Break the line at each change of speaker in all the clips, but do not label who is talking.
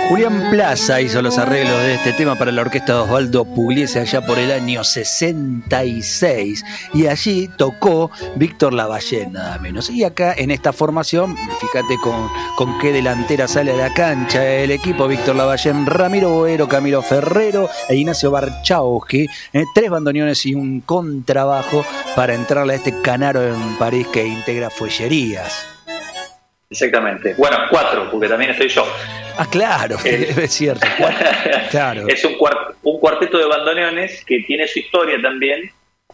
Julián Plaza hizo los arreglos de este tema para la orquesta de Osvaldo Pugliese allá por el año 66 y allí tocó Víctor Lavallén nada menos. Y acá en esta formación, fíjate con qué delantera sale a la cancha el equipo: Víctor Lavallén, Ramiro Boero, Camilo Ferrero e Ignacio Barchowski, 3 bandoneones y un contrabajo para entrarle a este Canaro en París que integra Fuellerías.
Exactamente. Bueno, 4, porque también estoy yo.
Ah, claro, es cierto. Claro.
Es un cuarteto de bandoneones que tiene su historia también,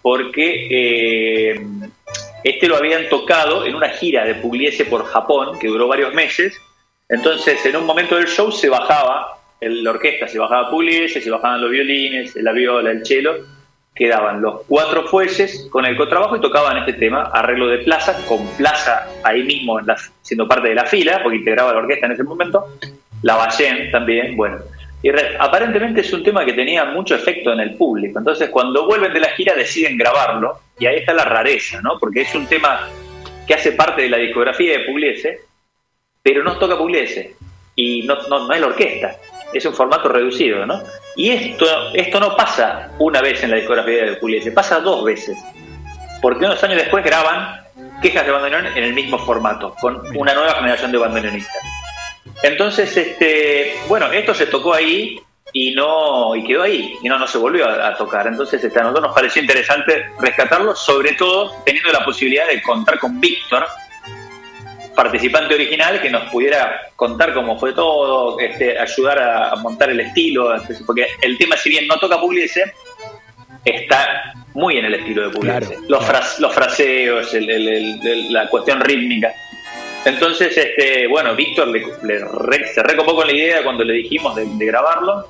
porque este lo habían tocado en una gira de Pugliese por Japón, que duró varios meses. Entonces, en un momento del show se bajaba la orquesta, se bajaba Pugliese, se bajaban los violines, la viola, el cello, quedaban los 4 fuelles con el contrabajo y tocaban este tema, arreglo de Plaza, con Plaza ahí mismo siendo parte de la fila, porque integraba la orquesta en ese momento, Lavallén también, bueno. Y aparentemente es un tema que tenía mucho efecto en el público, entonces cuando vuelven de la gira deciden grabarlo, y ahí está la rareza, ¿no? Porque es un tema que hace parte de la discografía de Pugliese, pero no toca Pugliese, y no es la orquesta. Es un formato reducido, ¿no? Y esto no pasa una vez en la discografía de Pugliese, pasa 2 veces. Porque unos años después graban Quejas de bandoneón en el mismo formato, con una nueva generación de bandoneonistas. Entonces, bueno, esto se tocó ahí y quedó ahí, y no se volvió a tocar. Entonces, a nosotros nos pareció interesante rescatarlo, sobre todo teniendo la posibilidad de contar con Víctor, participante original, que nos pudiera contar cómo fue todo, ayudar a montar el estilo, porque el tema, si bien no toca Pugliese, está muy en el estilo de Pugliese. Claro, los fraseos, la cuestión rítmica. Entonces, bueno, Víctor se recopó con la idea cuando le dijimos de grabarlo,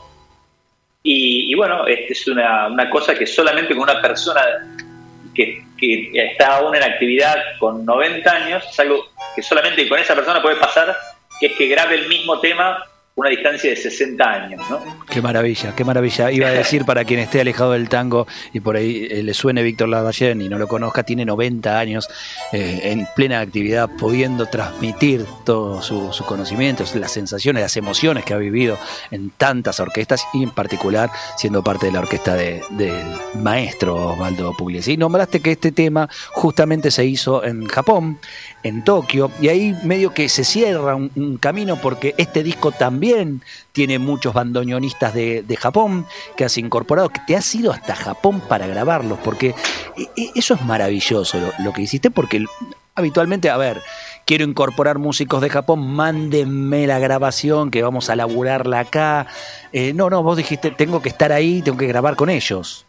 y bueno, es una cosa que solamente con una persona que está aún en actividad con 90 años, es algo que solamente con esa persona puede pasar, que es que grabe el mismo tema una distancia de 60 años, ¿no? Qué maravilla.
Iba a decir, para quien esté alejado del tango y por ahí le suene Víctor Lavallén y no lo conozca, tiene 90 años en plena actividad, pudiendo transmitir todo su conocimiento, las sensaciones, las emociones que ha vivido en tantas orquestas y en particular siendo parte de la orquesta del maestro Osvaldo Pugliese. Y nombraste que este tema justamente se hizo en Japón, en Tokio, y ahí medio que se cierra un camino, porque este disco también tiene muchos bandoneonistas de Japón que has incorporado, que te has ido hasta Japón para grabarlos, porque eso es maravilloso lo que hiciste, porque habitualmente, quiero incorporar músicos de Japón, mándenme la grabación que vamos a laburarla acá. No, vos dijiste, tengo que estar ahí, tengo que grabar con ellos.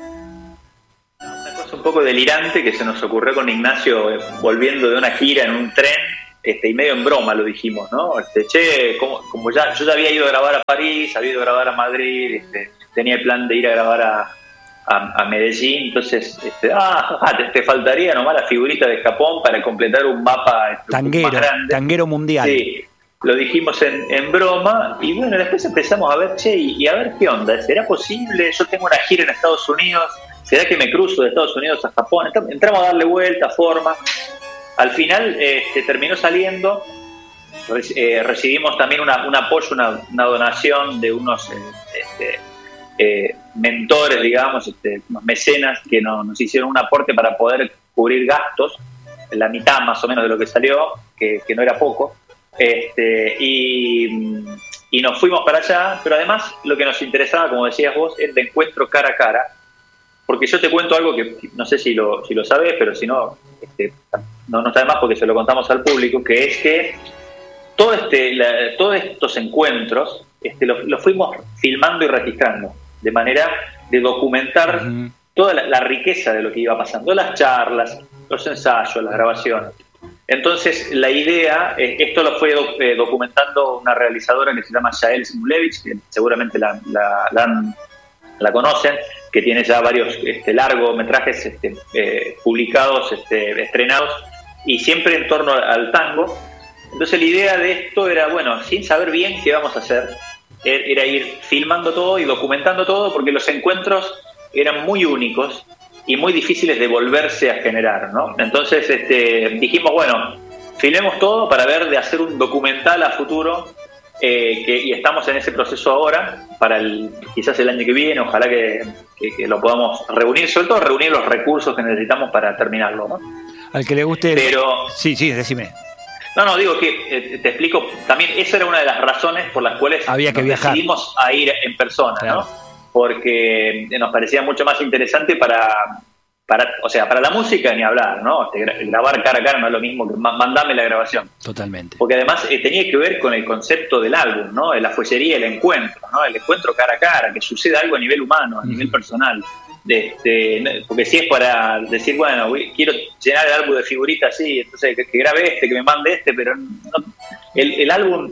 Un poco delirante que se nos ocurrió con Ignacio volviendo de una gira en un tren, y medio en broma lo dijimos, ¿no? Como yo ya había ido a grabar a París, había ido a grabar a Madrid, tenía el plan de ir a grabar a Medellín, entonces te faltaría nomás la figurita de Japón para completar un mapa
tanguero, más grande. Tanguero mundial.
Sí, lo dijimos en broma, y bueno, después empezamos a ver, y a ver qué onda, ¿será posible? Yo tengo una gira en Estados Unidos, ¿será que me cruzo de Estados Unidos a Japón? Entramos a darle vuelta, forma. Al final terminó saliendo. Recibimos también un apoyo, una donación de unos mentores, digamos, unos mecenas que nos hicieron un aporte para poder cubrir gastos, la mitad más o menos de lo que salió, que no era poco. Y nos fuimos para allá, pero además lo que nos interesaba, como decías vos, es el encuentro cara a cara. Porque yo te cuento algo que no sé si lo sabes, pero si no, no está de más porque se lo contamos al público, que es que todos estos encuentros los fuimos filmando y registrando, de manera de documentar toda la riqueza de lo que iba pasando, las charlas, los ensayos, las grabaciones. Entonces, la idea, esto lo fue documentando una realizadora que se llama Yael Simulevich, que seguramente la conocen, que tiene ya varios largometrajes publicados, estrenados, y siempre en torno al tango. Entonces la idea de esto era, bueno, sin saber bien qué vamos a hacer, era ir filmando todo y documentando todo, porque los encuentros eran muy únicos y muy difíciles de volverse a generar, ¿no? Entonces dijimos, bueno, filmemos todo para ver de hacer un documental a futuro y estamos en ese proceso ahora, para quizás el año que viene, ojalá que lo podamos reunir, sobre todo reunir los recursos que necesitamos para terminarlo, ¿no?
Al que le guste...
Pero...
Sí, decime.
No, digo que te explico, también esa era una de las razones por las cuales
había que viajar.
Decidimos a ir en persona, claro, ¿no? Porque nos parecía mucho más interesante para la música ni hablar, ¿no? Grabar cara a cara no es lo mismo que mandame la grabación.
Totalmente.
Porque además tenía que ver con el concepto del álbum, ¿no? La follería, el encuentro, ¿no? El encuentro cara a cara, que suceda algo a nivel humano, a nivel personal. Porque si es para decir, bueno, quiero llenar el álbum de figuritas así, entonces que grabe que me mande pero no, el álbum,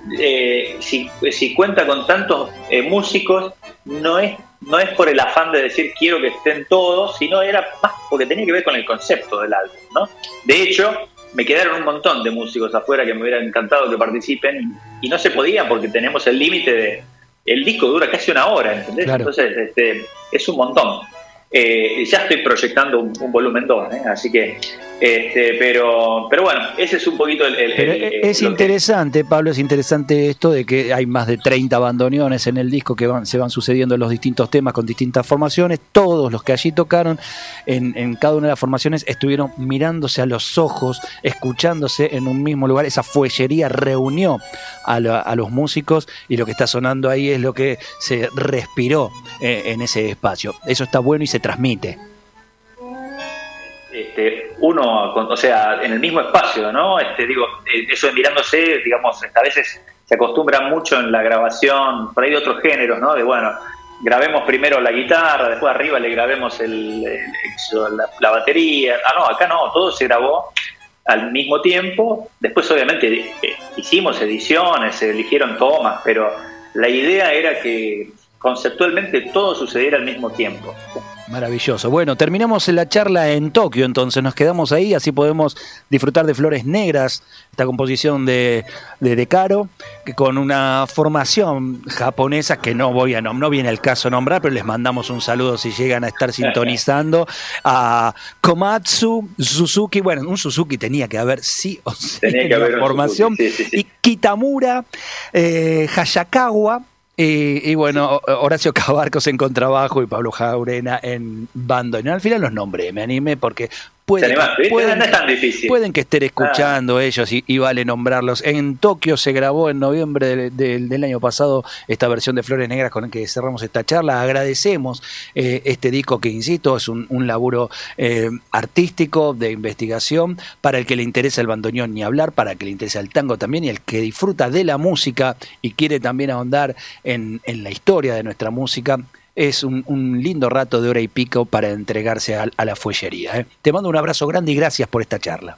si cuenta con tantos músicos, no es por el afán de decir quiero que estén todos, sino era más porque tenía que ver con el concepto del álbum, ¿no? De hecho, me quedaron un montón de músicos afuera que me hubiera encantado que participen y no se podía porque tenemos el límite de... El disco dura casi una hora, ¿entendés? Claro. Entonces, es un montón. Ya estoy proyectando un volumen 2, así que... pero bueno, ese es un poquito
es interesante, Pablo, es interesante esto de que hay más de 30 bandoneones en el disco que se van sucediendo en los distintos temas con distintas formaciones. Todos los que allí tocaron en cada una de las formaciones estuvieron mirándose a los ojos, escuchándose en un mismo lugar. Esa fuellería reunió a los músicos y lo que está sonando ahí es lo que se respiró en ese espacio. Eso está bueno y se transmite.
Uno, o sea, en el mismo espacio, ¿no? Eso de mirándose, digamos, a veces se acostumbra mucho en la grabación, por ahí de otros géneros, ¿no? De, bueno, grabemos primero la guitarra, después arriba le grabemos la batería. No, acá no, todo se grabó al mismo tiempo. Después, obviamente, hicimos ediciones, se eligieron tomas, pero la idea era que conceptualmente todo sucediera al mismo tiempo.
Maravilloso. Bueno, terminamos la charla en Tokio, entonces nos quedamos ahí, así podemos disfrutar de Flores Negras, esta composición de Caro, que con una formación japonesa que no viene el caso nombrar, pero les mandamos un saludo si llegan a estar sintonizando, a Komatsu, Suzuki, bueno, un Suzuki tenía que haber sí o sí en la formación, sí. Y Kitamura, Hayakawa, y bueno, Horacio Cabarcos en contrabajo y Pablo Jaurena en bandoneón. Al final los nombré, me animé porque pueden que estén escuchando ellos y vale nombrarlos. En Tokio se grabó en noviembre del año pasado esta versión de Flores Negras con el que cerramos esta charla. Agradecemos este disco que, insisto, es un laburo artístico, de investigación, para el que le interesa el bandoneón ni hablar, para el que le interesa el tango también, y el que disfruta de la música y quiere también ahondar en la historia de nuestra música. Es un lindo rato de hora y pico para entregarse a la fuellería. Te mando un abrazo grande y gracias por esta charla.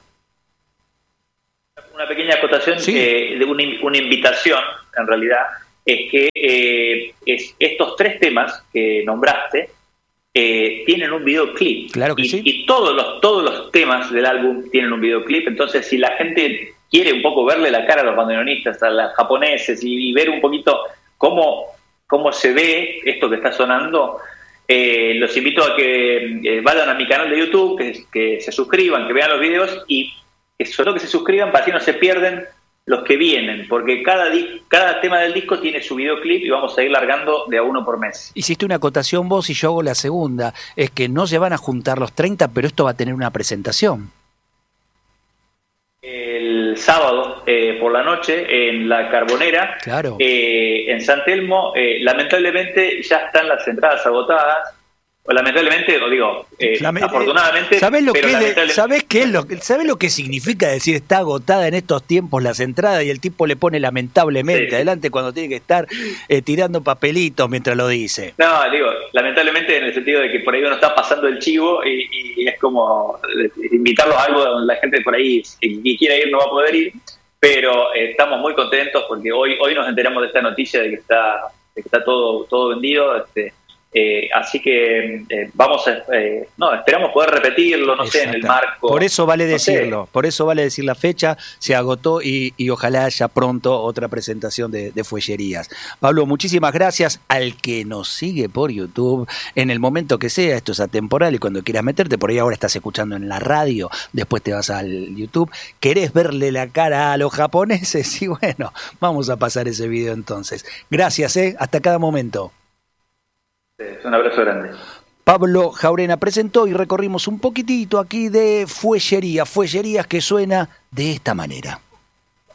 Una pequeña acotación,
sí.
De una invitación, en realidad, es que estos 3 temas que nombraste tienen un videoclip.
Claro que sí.
Y todos los temas del álbum tienen un videoclip. Entonces, si la gente quiere un poco verle la cara a los bandoneonistas, a los japoneses y ver un poquito cómo se ve esto que está sonando, los invito a que vayan a mi canal de YouTube, que se suscriban, que vean los videos y sobre todo que se suscriban para que no se pierden los que vienen, porque cada tema del disco tiene su videoclip y vamos a ir largando de a uno por mes.
Hiciste una acotación vos y yo hago la segunda, es que no se van a juntar los 30, pero esto va a tener una presentación.
El sábado por la noche en La Carbonera,
claro.
En San Telmo, lamentablemente ya están las entradas agotadas. O lamentablemente, lo digo, afortunadamente.
¿Sabés lo que significa decir está agotada en estos tiempos las entradas y el tipo le pone lamentablemente adelante cuando tiene que estar tirando papelitos mientras lo dice?
No, digo, lamentablemente en el sentido de que por ahí uno está pasando el chivo y es como invitarlos a algo donde la gente por ahí, si quiera ir, no va a poder ir, pero estamos muy contentos porque hoy nos enteramos de esta noticia de que está todo vendido. Así que esperamos poder repetirlo, no sé, en el marco.
Por eso vale decirlo, por eso vale decir la fecha, se agotó y ojalá haya pronto otra presentación de Fuellerías. Pablo, muchísimas gracias. Al que nos sigue por YouTube, en el momento que sea, esto es atemporal y cuando quieras meterte, por ahí ahora estás escuchando en la radio, después te vas al YouTube, querés verle la cara a los japoneses y bueno, vamos a pasar ese video entonces. Gracias, hasta cada momento.
Un abrazo grande.
Pablo Jaurena presentó y recorrimos un poquitito aquí de Fuellerías que suena de esta manera.